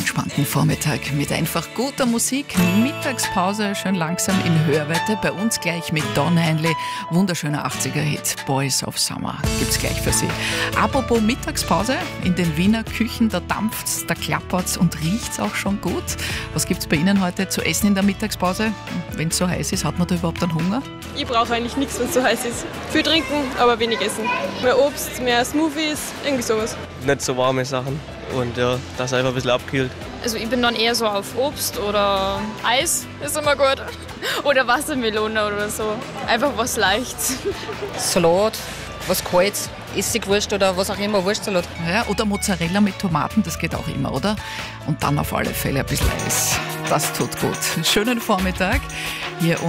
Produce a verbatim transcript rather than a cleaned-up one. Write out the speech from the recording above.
entspannten Vormittag mit einfach guter Musik. Mittagspause schön langsam in Hörweite. Bei uns gleich mit Don Henley. Wunderschöner achtziger-Hit Boys of Summer gibt's gleich für Sie. Apropos Mittagspause, in den Wiener Küchen, da dampft's, da klappert's und riecht's auch schon gut. Was gibt's bei Ihnen heute zu essen in der Mittagspause? Wenn es so heiß ist, hat man da überhaupt einen Hunger? Ich brauche eigentlich nichts, wenn es so heiß ist. Viel trinken, aber wenig essen. Mehr Obst, mehr Smoothies, irgendwie sowas. Nicht so warme Sachen und ja, das einfach ein bisschen abkühlt. Also ich bin dann eher so auf Obst oder Eis, ist immer gut. Oder Wassermelone oder so. Einfach was Leichtes. Salat, was Kaltes, Essigwurst oder was auch immer, Wurstsalat. Ja, oder Mozzarella mit Tomaten, das geht auch immer, oder? Und dann auf alle Fälle ein bisschen Eis. Das tut gut. Schönen Vormittag hier.